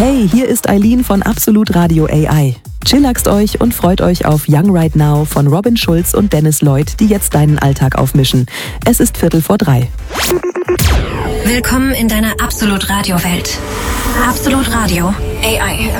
Hey, hier ist Eileen von Absolut Radio AI. Chillaxt euch und freut euch auf Young Right Now von Robin Schulz und Dennis Lloyd, die jetzt deinen Alltag aufmischen. Es ist 2:45. Willkommen in deiner Absolut Radio Welt. Absolut Radio AI.